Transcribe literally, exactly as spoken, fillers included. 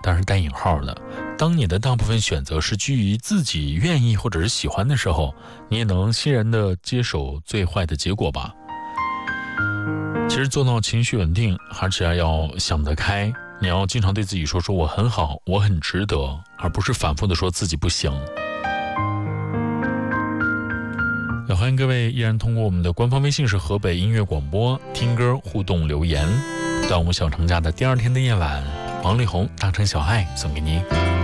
但是带引号的。当你的大部分选择是基于自己愿意或者是喜欢的时候，你也能欣然地接受最坏的结果吧。其实做到情绪稳定，而且要想得开，你要经常对自己说说我很好，我很值得，而不是反复地说自己不行。也欢迎各位依然通过我们的官方微信是河北音乐广播听歌互动留言。端午小长假的第二天的夜晚，王力宏大城小爱送给你。